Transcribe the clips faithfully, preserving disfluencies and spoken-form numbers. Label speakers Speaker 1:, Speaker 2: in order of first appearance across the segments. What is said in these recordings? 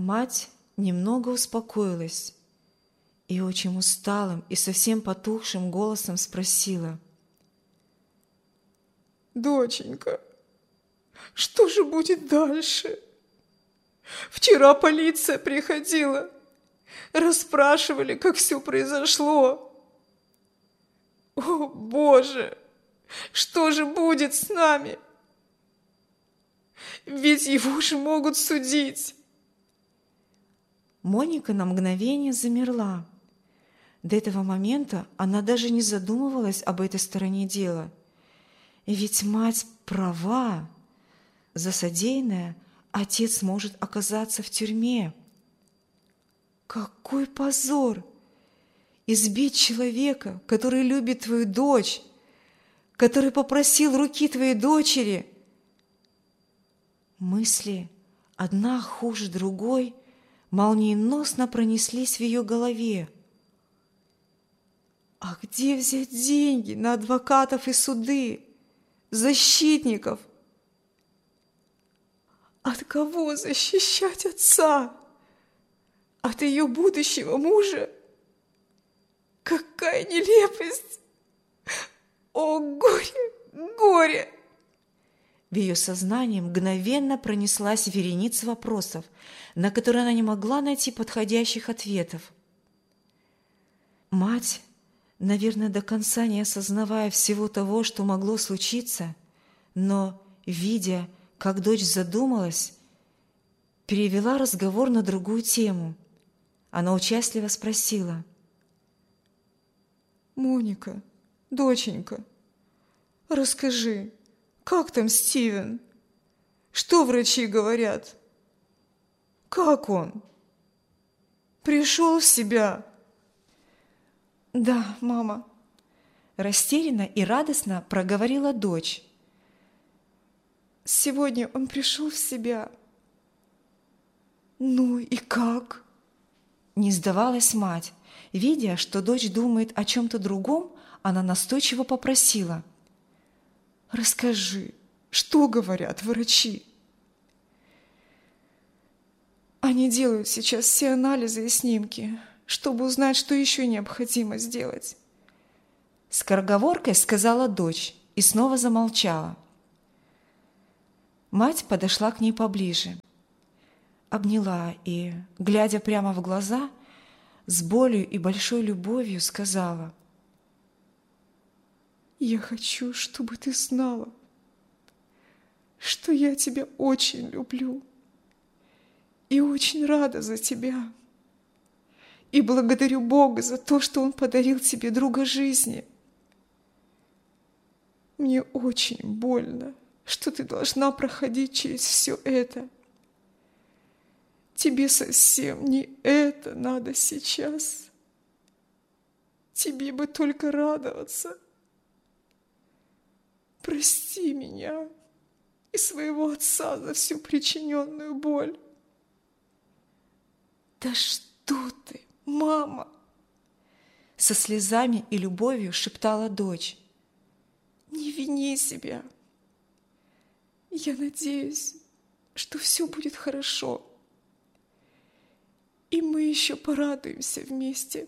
Speaker 1: Мать немного успокоилась и очень усталым и совсем потухшим голосом спросила:
Speaker 2: «Доченька, что же будет дальше? Вчера полиция приходила, расспрашивали, как все произошло. О, Боже, что же будет с нами? Ведь его же могут судить».
Speaker 1: Моника на мгновение замерла. До этого момента она даже не задумывалась об этой стороне дела. Ведь мать права. За содеянное отец может оказаться в тюрьме. Какой позор! Избить человека, который любит твою дочь, который попросил руки твоей дочери. Мысли, одна хуже другой, молниеносно пронеслись в ее голове. А где взять деньги на адвокатов и суды, защитников? От кого защищать отца? От ее будущего мужа? Какая нелепость! О, горе, горе! В ее сознании мгновенно пронеслась вереница вопросов, на которые она не могла найти подходящих ответов. Мать, наверное, до конца не осознавая всего того, что могло случиться, но, видя, как дочь задумалась, перевела разговор на другую тему. Она участливо спросила:
Speaker 2: «Моника, доченька, расскажи, как там Стивен? Что врачи говорят? Как он? Пришел в себя?»
Speaker 1: «Да, мама», – растерянно и радостно проговорила дочь.
Speaker 2: «Сегодня он пришел в себя. Ну и как?»
Speaker 1: Не сдавалась мать. Видя, что дочь думает о чем-то другом, она настойчиво попросила:
Speaker 2: «Расскажи, что говорят врачи?» «Они делают сейчас все анализы и снимки, чтобы узнать, что еще необходимо сделать».
Speaker 1: Скороговоркой сказала дочь и снова замолчала. Мать подошла к ней поближе, обняла и, глядя прямо в глаза, с болью и большой любовью сказала:
Speaker 2: «Я хочу, чтобы ты знала, что я тебя очень люблю и очень рада за тебя, и благодарю Бога за то, что Он подарил тебе друга жизни. Мне очень больно, что ты должна проходить через все это. Тебе совсем не это надо сейчас. Тебе бы только радоваться. Прости меня и своего отца за всю причиненную боль».
Speaker 1: «Да что ты, мама!» Со слезами и любовью шептала дочь.
Speaker 2: «Не вини себя. Я надеюсь, что все будет хорошо. И мы еще порадуемся вместе».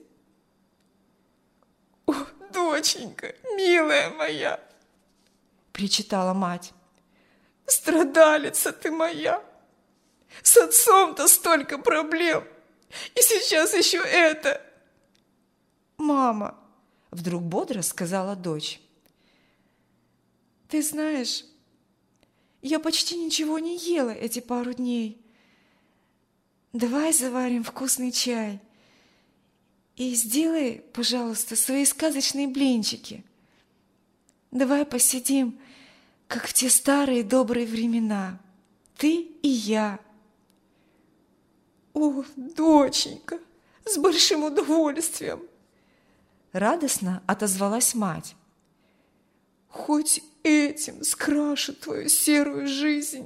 Speaker 2: «О, доченька, милая моя!» причитала мать. «Страдалица ты моя! С отцом-то столько проблем, и сейчас еще это!»
Speaker 1: «Мама!» – вдруг бодро сказала дочь.
Speaker 2: «Ты знаешь, я почти ничего не ела эти пару дней. Давай заварим вкусный чай и сделай, пожалуйста, свои сказочные блинчики. Давай посидим, как в те старые добрые времена, ты и я». «О, доченька, с большим удовольствием!»
Speaker 1: Радостно отозвалась мать.
Speaker 2: «Хоть этим скрашу твою серую жизнь».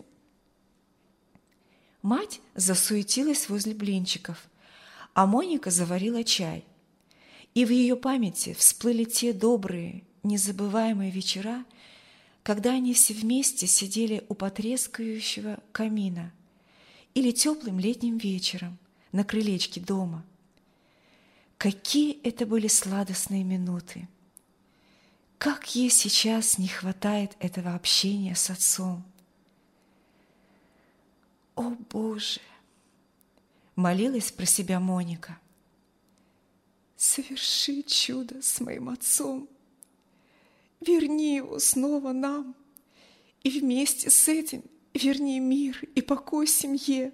Speaker 1: Мать засуетилась возле блинчиков, а Моника заварила чай. И в ее памяти всплыли те добрые, незабываемые вечера, когда они все вместе сидели у потрескающего камина или теплым летним вечером на крылечке дома. Какие это были сладостные минуты! Как ей сейчас не хватает этого общения с отцом! «О, Боже!» — молилась про себя Моника.
Speaker 2: «Соверши чудо с моим отцом, верни его снова нам, и вместе с этим верни мир и покой семье.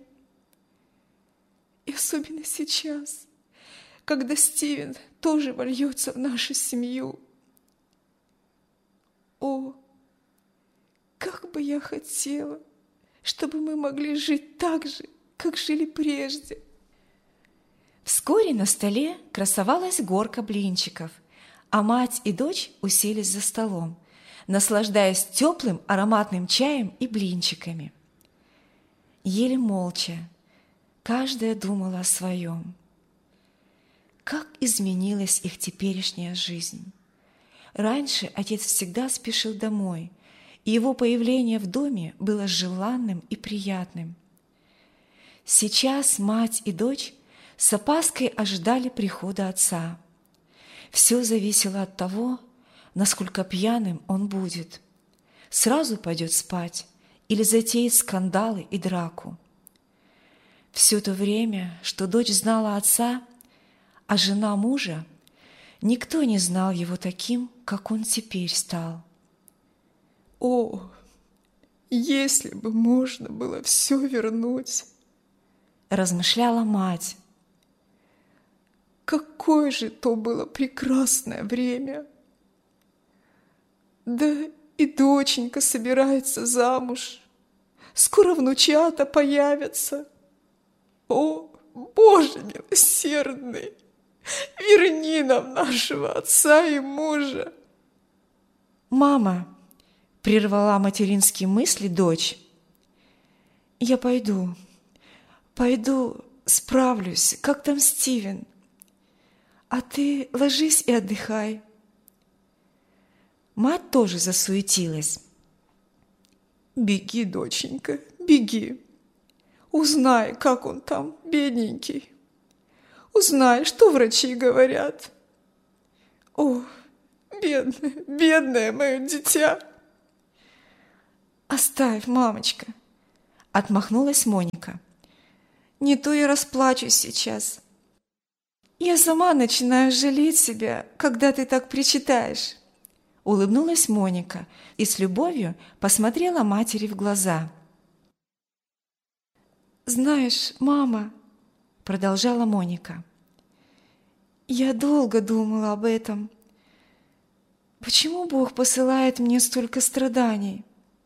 Speaker 2: И особенно сейчас, когда Стивен тоже вольется в нашу семью. О, как бы я хотела, чтобы мы могли жить так же, как жили прежде!»
Speaker 1: Вскоре на столе красовалась горка блинчиков, а мать и дочь уселись за столом, наслаждаясь теплым ароматным чаем и блинчиками. Ели молча, каждая думала о своем. Как изменилась их теперешняя жизнь! Раньше отец всегда спешил домой, и его появление в доме было желанным и приятным. Сейчас мать и дочь с опаской ожидали прихода отца. Все зависело от того, насколько пьяным он будет. Сразу пойдет спать или затеет скандалы и драку. Все то время, что дочь знала отца, а жена мужа, никто не знал его таким, как он теперь стал.
Speaker 2: О, если бы можно было все вернуть!
Speaker 1: Размышляла мать.
Speaker 2: Какое же то было прекрасное время! Да и доченька собирается замуж. Скоро внучата появятся. О, Боже милосердный, верни нам нашего отца и мужа.
Speaker 1: «Мама!» — прервала материнские мысли дочь. «Я пойду, пойду, справлюсь, как там Стивен. А ты ложись и отдыхай». Мать тоже засуетилась.
Speaker 2: «Беги, доченька, беги. Узнай, как он там, бедненький. Узнай, что врачи говорят. О, бедное, бедное мое дитя!»
Speaker 1: «Оставь, мамочка!» — отмахнулась Моника. «Не то я расплачусь сейчас. Я сама начинаю жалеть себя, когда ты так причитаешь». Улыбнулась Моника и с любовью посмотрела матери в глаза. «Знаешь, мама, — продолжала Моника, — я долго думала об этом. Почему Бог посылает мне столько страданий?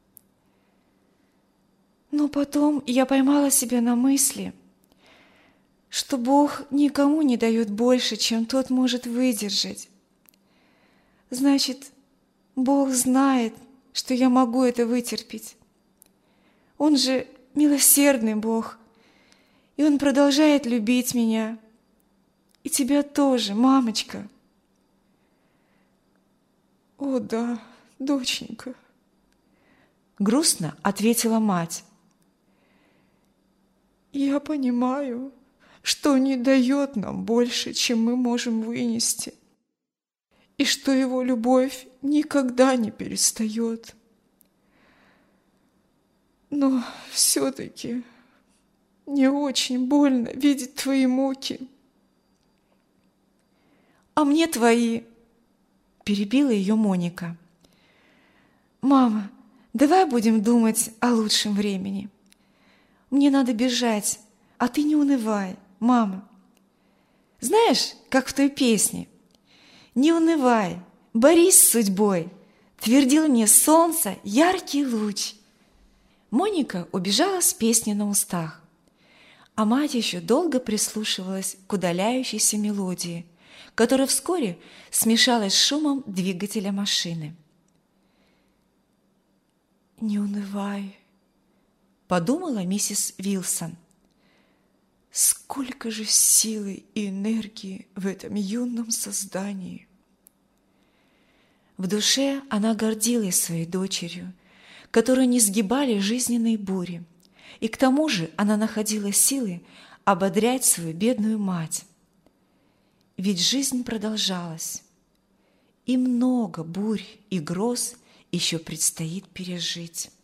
Speaker 1: Но потом я поймала себя на мысли, что Бог никому не дает больше, чем тот может выдержать. Значит, Бог знает, что я могу это вытерпеть. Он же милосердный Бог, и Он продолжает любить меня. И тебя тоже, мамочка».
Speaker 2: «О да, доченька»,
Speaker 1: — грустно ответила мать.
Speaker 2: «Я понимаю, что не дает нам больше, чем мы можем вынести, и что Его любовь никогда не перестает. Но все-таки мне очень больно видеть твои муки».
Speaker 1: «А мне твои!» — перебила ее Моника. «Мама, давай будем думать о лучшем времени. Мне надо бежать, а ты не унывай, мама. Знаешь, как в той песне? «Не унывай, борись с судьбой, твердил мне солнце яркий луч». Моника убежала с песней на устах, а мать еще долго прислушивалась к удаляющейся мелодии, которая вскоре смешалась с шумом двигателя машины. «Не унывай», — подумала миссис Вилсон. «Сколько же силы и энергии в этом юном создании!» В душе она гордилась своей дочерью, которую не сгибали жизненные бури, И к тому же она находила силы ободрять свою бедную мать. Ведь жизнь продолжалась, и много бурь и гроз еще предстоит пережить.